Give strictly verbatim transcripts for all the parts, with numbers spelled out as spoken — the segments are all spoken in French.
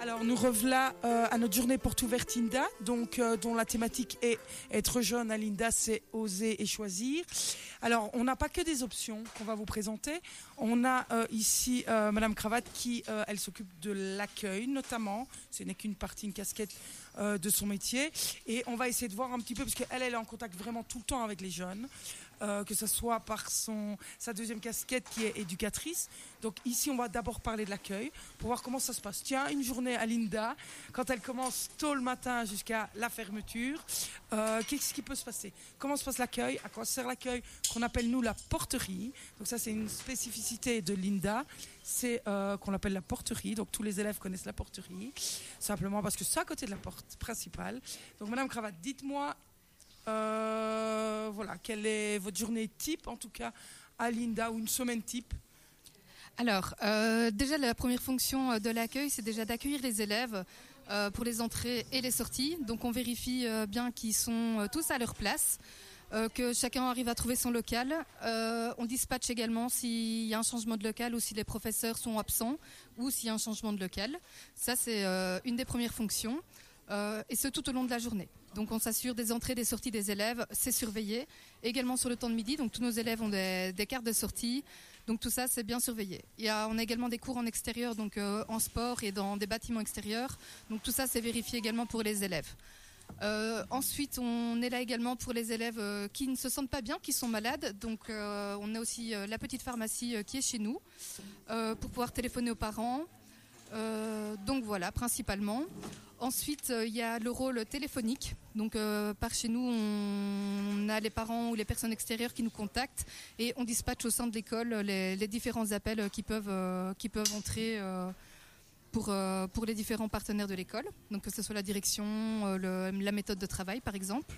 Alors nous revoilà euh, à notre journée porte ouverte Linda, donc euh, dont la thématique est être jeune à Linda, c'est oser et choisir. Alors on n'a pas que des options qu'on va vous présenter. On a euh, ici euh, Madame Cravate qui euh, elle s'occupe de l'accueil notamment. Ce n'est qu'une partie, une casquette euh, de son métier. Et on va essayer de voir un petit peu parce qu'elle elle est en contact vraiment tout le temps avec les jeunes. Euh, que ce soit par son, sa deuxième casquette qui est éducatrice. Donc ici, on va d'abord parler de l'accueil pour voir comment ça se passe. Tiens, une journée à Linda, quand elle commence tôt le matin jusqu'à la fermeture, euh, qu'est-ce qui peut se passer? Comment se passe l'accueil? À quoi sert l'accueil? Qu'on appelle nous la porterie. Donc ça, c'est une spécificité de Linda. C'est euh, qu'on appelle la porterie. Donc tous les élèves connaissent la porterie, simplement parce que c'est à côté de la porte principale. Donc Madame Cravate, dites-moi, Euh, voilà, quelle est votre journée type, en tout cas, à Linda, ou une semaine type? Alors, euh, déjà, la première fonction de l'accueil, c'est déjà d'accueillir les élèves euh, pour les entrées et les sorties. Donc, on vérifie euh, bien qu'ils sont euh, tous à leur place, euh, que chacun arrive à trouver son local. Euh, on dispatche également s'il y a un changement de local ou si les professeurs sont absents ou s'il y a un changement de local. Ça, c'est euh, une des premières fonctions. Euh, et ce tout au long de la journée. Donc on s'assure des entrées, des sorties des élèves, c'est surveillé. Également sur le temps de midi, donc tous nos élèves ont des, des cartes de sortie, donc tout ça c'est bien surveillé. Il y a, on a également des cours en extérieur, donc euh, en sport et dans des bâtiments extérieurs, donc tout ça c'est vérifié également pour les élèves. Euh, ensuite on est là également pour les élèves euh, qui ne se sentent pas bien, qui sont malades, donc euh, on a aussi euh, la petite pharmacie euh, qui est chez nous euh, pour pouvoir téléphoner aux parents. Euh, donc voilà, principalement. Ensuite, il euh, y a le rôle téléphonique. Donc euh, par chez nous, on, on a les parents ou les personnes extérieures qui nous contactent et on dispatche au sein de l'école les, les différents appels qui peuvent, euh, qui peuvent entrer euh, pour, euh, pour les différents partenaires de l'école. Donc que ce soit la direction, euh, le, la méthode de travail par exemple.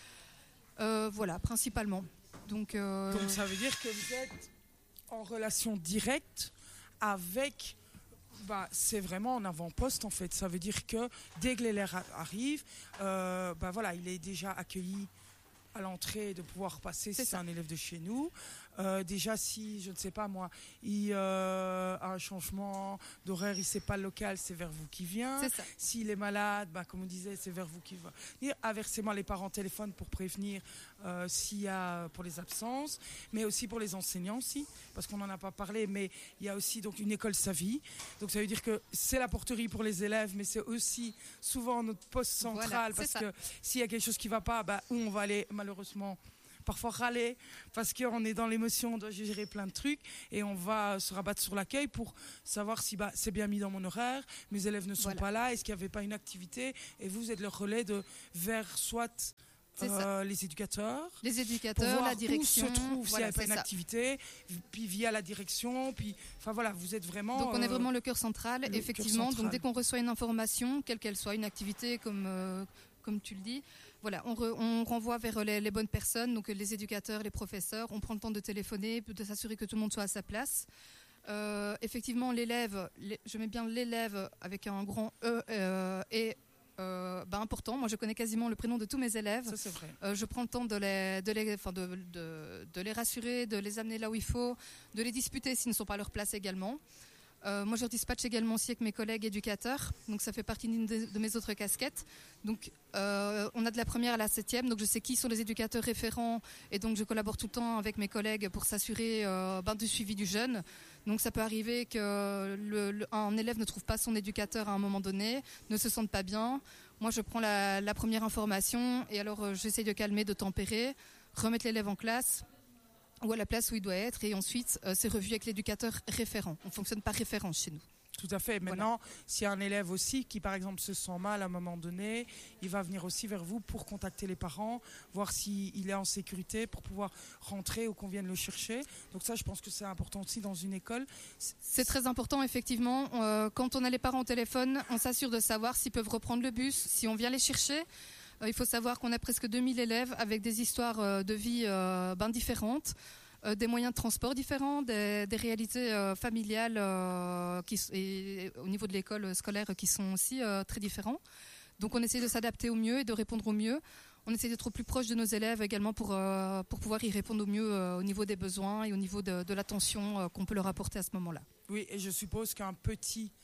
Euh, voilà, principalement. Donc, euh... Donc ça veut dire que vous êtes en relation directe avec... Bah, c'est vraiment en avant-poste en fait. Ça veut dire que dès que l'élève arrive, euh, bah, voilà, il est déjà accueilli à l'entrée de pouvoir passer si c'est, c'est un élève de chez nous. Euh, déjà si, je ne sais pas moi, il euh, a un changement d'horaire, il ne sait pas le local, c'est vers vous qui vient. S'il est malade, bah, comme on disait, c'est vers vous qui va. Inversement, les parents téléphonent pour prévenir euh, s'il y a pour les absences, mais aussi pour les enseignants aussi, parce qu'on n'en a pas parlé, mais il y a aussi donc une école Savie. Donc ça veut dire que c'est la porterie pour les élèves, mais c'est aussi souvent notre poste central, voilà, parce que s'il y a quelque chose qui ne va pas, bah, où on va aller malheureusement parfois râler parce qu'on est dans l'émotion, on doit gérer plein de trucs et on va se rabattre sur l'accueil pour savoir si bah, c'est bien mis dans mon horaire, mes élèves ne sont voilà. pas là, est-ce qu'il n'y avait pas une activité, et vous êtes le relais de, vers soit euh, les éducateurs, les éducateurs, la direction, où se trouve voilà, s'il n'y avait pas une ça. activité, puis via la direction, puis enfin voilà, vous êtes vraiment. Donc on est vraiment le cœur central, le effectivement. Cœur central. Donc dès qu'on reçoit une information, quelle qu'elle soit, une activité comme euh, comme tu le dis, voilà, on, re, on renvoie vers les, les bonnes personnes, donc les éducateurs, les professeurs. On prend le temps de téléphoner, de s'assurer que tout le monde soit à sa place. Euh, effectivement, l'élève, les, je mets bien l'élève avec un grand E euh, et Euh, bah important. Moi, je connais quasiment le prénom de tous mes élèves. Ça, c'est vrai. Euh, je prends le temps de les, de, les, enfin de, de, de les rassurer, de les amener là où il faut, de les disputer s'ils ne sont pas à leur place également. Euh, moi, je dispatche également aussi avec mes collègues éducateurs. Donc, ça fait partie d'une de, de mes autres casquettes. Donc, euh, on a de la première à la septième. Donc, je sais qui sont les éducateurs référents. Et donc, je collabore tout le temps avec mes collègues pour s'assurer euh, ben, du suivi du jeune. Donc, ça peut arriver qu'un élève ne trouve pas son éducateur à un moment donné, ne se sente pas bien. Moi, je prends la, la première information et alors, euh, j'essaie de calmer, de tempérer, remettre l'élève en classe ou à la place où il doit être, et ensuite euh, c'est revu avec l'éducateur référent. On fonctionne par référence chez nous. Tout à fait. Maintenant, voilà. S'il y a un élève aussi qui, par exemple, se sent mal à un moment donné, il va venir aussi vers vous pour contacter les parents, voir s'il est en sécurité pour pouvoir rentrer ou qu'on vienne le chercher. Donc ça, je pense que c'est important aussi dans une école. C'est très important, effectivement. Euh, quand on a les parents au téléphone, on s'assure de savoir s'ils peuvent reprendre le bus, si on vient les chercher. Euh, il faut savoir qu'on a presque deux mille élèves avec des histoires euh, de vie euh, ben différentes. Euh, des moyens de transport différents, des, des réalités euh, familiales euh, qui, et au niveau de l'école scolaire qui sont aussi euh, très différents. Donc on essaie de s'adapter au mieux et de répondre au mieux. On essaie d'être au plus proche de nos élèves également pour, euh, pour pouvoir y répondre au mieux euh, au niveau des besoins et au niveau de, de l'attention euh, qu'on peut leur apporter à ce moment-là. Oui, et je suppose qu'un petit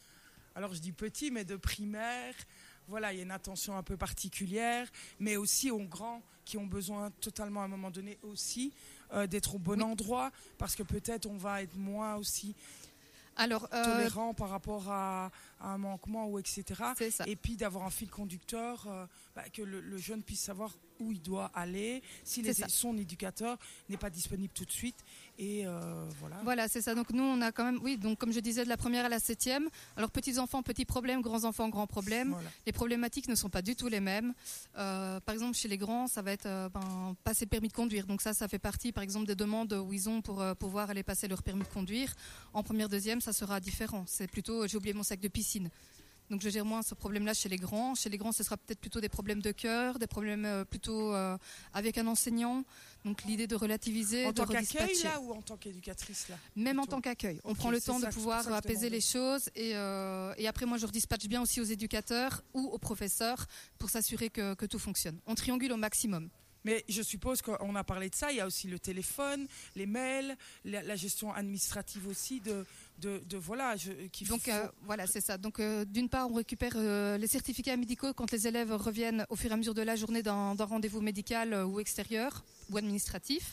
alors je dis petit, mais de primaire. Voilà, il y a une attention un peu particulière, mais aussi aux grands qui ont besoin totalement à un moment donné aussi euh, d'être au bon oui. endroit, parce que peut-être on va être moins aussi Alors, euh, tolérant par rapport à, à un manquement ou et cetera. C'est ça. Et puis d'avoir un fil conducteur, euh, bah, que le, le jeune puisse savoir où il doit aller, si les, son éducateur n'est pas disponible tout de suite. Et euh, voilà. Voilà, c'est ça. Donc nous, on a quand même, oui, donc comme je disais, de la première à la septième. Alors petits enfants, petits problèmes, grands enfants, grands problèmes. Voilà. Les problématiques ne sont pas du tout les mêmes. Euh, par exemple, chez les grands, ça va être euh, ben, passer le permis de conduire. Donc ça, ça fait partie, par exemple, des demandes où ils ont pour euh, pouvoir aller passer leur permis de conduire. En première, deuxième, ça sera différent. C'est plutôt, j'ai oublié mon sac de piscine. Donc je gère moins ce problème-là chez les grands. Chez les grands, ce sera peut-être plutôt des problèmes de cœur, des problèmes euh, plutôt euh, avec un enseignant. Donc l'idée de relativiser, en de tant redispatcher. qu'accueil là ou en tant qu'éducatrice là? Même plutôt. En tant qu'accueil. On okay, prend le temps ça, de pouvoir apaiser les choses et, euh, et après moi je redispatche bien aussi aux éducateurs ou aux professeurs pour s'assurer que, que tout fonctionne. On triangule au maximum. Mais je suppose qu'on a parlé de ça, il y a aussi le téléphone, les mails, la, la gestion administrative aussi de, de, de voilà. Je, qu'il Donc faut... euh, voilà, c'est ça. Donc euh, d'une part, on récupère euh, les certificats médicaux quand les élèves reviennent au fur et à mesure de la journée d'un, d'un rendez-vous médical euh, ou extérieur ou administratif.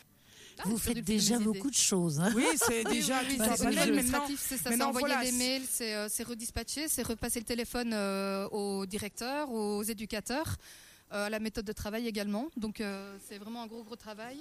Ah, vous faites déjà beaucoup de choses. Hein. Oui, c'est déjà oui, tout oui, un panel. Administratif, c'est ça. C'est envoyer voilà, les mails, c'est, euh, c'est redispatcher, c'est repasser le téléphone euh, aux directeurs, aux éducateurs. Euh, la méthode de travail également, donc euh, c'est vraiment un gros gros travail,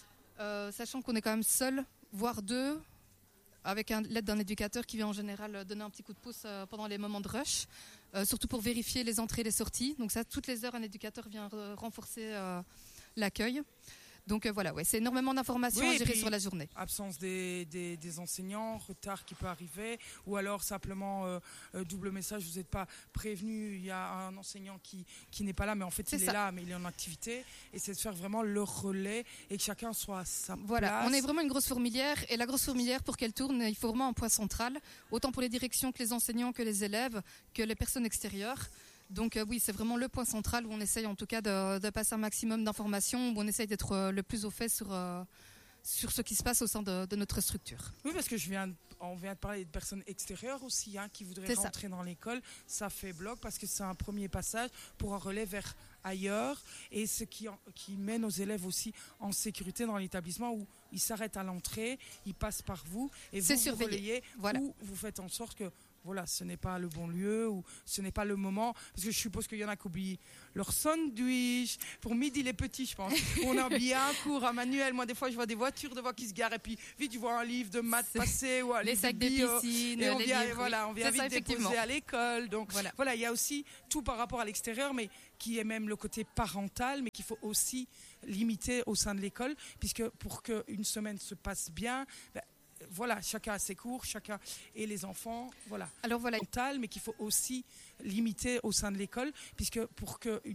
euh, sachant qu'on est quand même seul, voire deux, avec un, l'aide d'un éducateur qui vient en général donner un petit coup de pouce euh, pendant les moments de rush, euh, surtout pour vérifier les entrées et les sorties. Donc ça, toutes les heures, un éducateur vient re- renforcer euh, l'accueil. Donc euh, voilà, ouais, c'est énormément d'informations oui, à gérer sur la journée. Absence des, des, des enseignants, retard qui peut arriver, ou alors simplement euh, euh, double message, vous n'êtes pas prévenu, il y a un enseignant qui, qui n'est pas là, mais en fait c'est il ça. est là, mais il est en activité. Et c'est de faire vraiment le relais et que chacun soit à sa voilà, place. On est vraiment une grosse fourmilière, et la grosse fourmilière, pour qu'elle tourne, il faut vraiment un point central, autant pour les directions que les enseignants, que les élèves, que les personnes extérieures. Donc euh, oui, c'est vraiment le point central où on essaye en tout cas de, de passer un maximum d'informations, où on essaye d'être euh, le plus au fait sur, euh, sur ce qui se passe au sein de, de notre structure. Oui, parce que je viens, on vient de parler de personnes extérieures aussi, hein, qui voudraient c'est rentrer ça. Dans l'école. Ça fait bloc parce que c'est un premier passage pour un relais vers ailleurs, et ce qui, qui met nos élèves aussi en sécurité dans l'établissement où ils s'arrêtent à l'entrée, ils passent par vous et c'est vous vous relayez, voilà. Ou vous faites en sorte que voilà, ce n'est pas le bon lieu ou ce n'est pas le moment. Parce que je suppose qu'il y en a qui oublient leur sandwich. Pour midi, les petits, je pense. On a bien cours à manuel. Moi, des fois, je vois des voitures devant qui se garent et puis vite, je vois un livre de maths passer ou un les livre sacs de bio. De piscine, et on les vient, livres, voilà, on vient vite ça, déposer à l'école. Donc voilà. voilà, il y a aussi tout par rapport à l'extérieur, mais qui est même le côté parental, mais qu'il faut aussi limiter au sein de l'école, puisque pour qu'une semaine se passe bien, ben, voilà, chacun a ses cours, chacun et les enfants, voilà. Alors voilà, mental, mais qu'il faut aussi limiter au sein de l'école, puisque pour que